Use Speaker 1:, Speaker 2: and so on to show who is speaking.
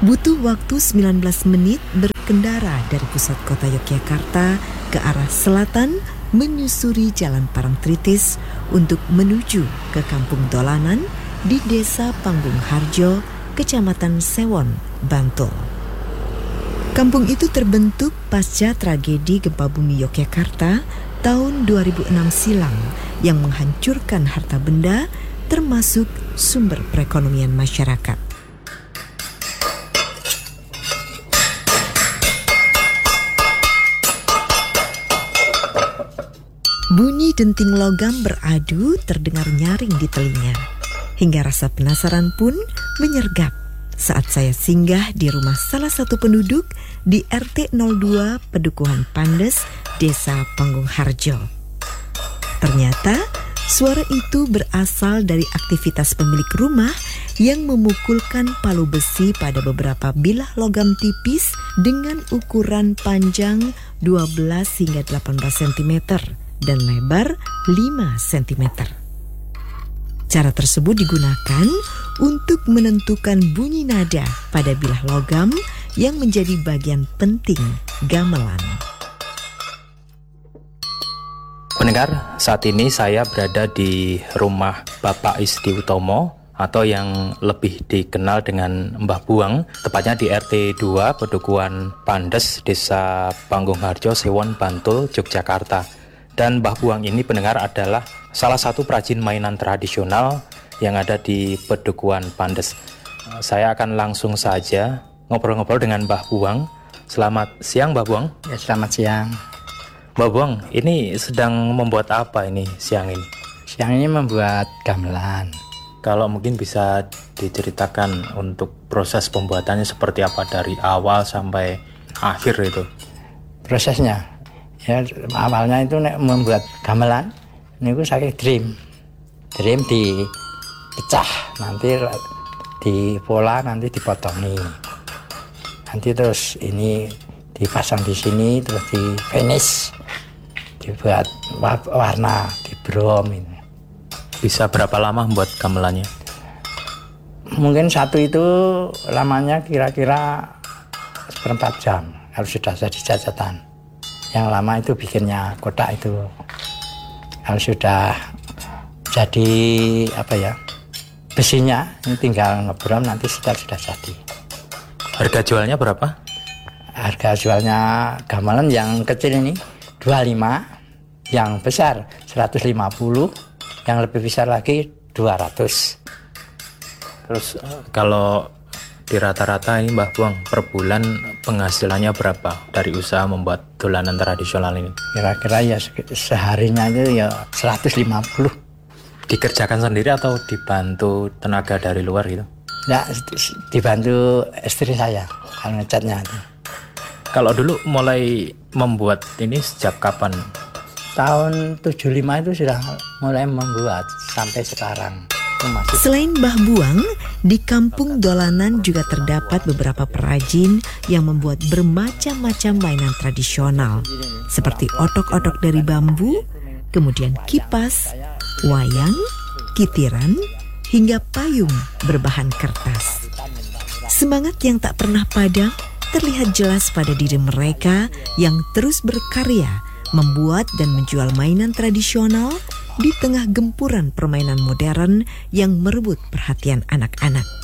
Speaker 1: Butuh waktu 19 menit berkendara dari pusat kota Yogyakarta ke arah selatan menyusuri Jalan Parangtritis untuk menuju ke Kampung Dolanan di Desa Panggung Harjo, Kecamatan Sewon, Bantul. Kampung itu terbentuk pasca tragedi gempa bumi Yogyakarta tahun 2006 silam yang menghancurkan harta benda termasuk sumber perekonomian masyarakat. Bunyi denting logam beradu terdengar nyaring di telinga, hingga rasa penasaran pun menyergap saat saya singgah di rumah salah satu penduduk di RT 02 Pedukuhan Pandes, Desa Panggung Harjo. Ternyata suara itu berasal dari aktivitas pemilik rumah yang memukulkan palu besi pada beberapa bilah logam tipis dengan ukuran panjang 12 hingga 18 cm. Dan lebar 5 cm. Cara tersebut digunakan untuk menentukan bunyi nada pada bilah logam yang menjadi bagian penting gamelan.
Speaker 2: Pendengar, saat ini saya berada di rumah Bapak Isdi Utomo atau yang lebih dikenal dengan Mbah Buang, tepatnya di RT 2 Pedukuhan Pandes, Desa Panggung Harjo, Sewon, Bantul, Yogyakarta. Dan Mbah Buang ini, pendengar, adalah salah satu perajin mainan tradisional yang ada di Pedukuhan Pandes. Saya akan langsung saja ngobrol-ngobrol dengan Mbah Buang. Selamat siang, Mbah Buang.
Speaker 3: Ya, selamat siang.
Speaker 2: Mbah Buang, ini sedang membuat apa ini siang ini?
Speaker 3: Siang ini membuat gamelan.
Speaker 2: Kalau mungkin bisa diceritakan untuk proses pembuatannya seperti apa dari awal sampai akhir itu?
Speaker 3: Prosesnya? Ya, awalnya itu membuat gamelan ini saya dream dipecah, nanti di pola, nanti dipotongi, nanti terus ini dipasang di sini, terus di finish, dibuat warna, di brom ini.
Speaker 2: Bisa berapa lama membuat gamelannya?
Speaker 3: Mungkin satu itu lamanya kira-kira 1/4 jam kalau sudah jadi jajatan. Yang lama itu bikinnya kotak itu. Kalau sudah jadi besinya, ini tinggal ngebrom, nanti sudah jadi.
Speaker 2: Harga jualnya berapa?
Speaker 3: Harga jualnya gamelan yang kecil ini 25, yang besar 150, yang lebih besar lagi 200.
Speaker 2: Terus kalau di rata-rata ini Mbah Buang, per bulan penghasilannya berapa dari usaha membuat dolanan tradisional ini?
Speaker 3: Kira-kira ya seharinya itu ya 150.
Speaker 2: Dikerjakan sendiri atau dibantu tenaga dari luar gitu?
Speaker 3: Ya, dibantu istri saya kalau ngecatnya itu.
Speaker 2: Kalau dulu mulai membuat ini sejak kapan?
Speaker 3: Tahun 75 itu sudah mulai membuat sampai sekarang.
Speaker 1: Selain Mbah Buang, di Kampung Dolanan juga terdapat beberapa perajin yang membuat bermacam-macam mainan tradisional seperti otok-otok dari bambu, kemudian kipas, wayang, kitiran, hingga payung berbahan kertas. Semangat yang tak pernah padam terlihat jelas pada diri mereka yang terus berkarya membuat dan menjual mainan tradisional di tengah gempuran permainan modern yang merebut perhatian anak-anak.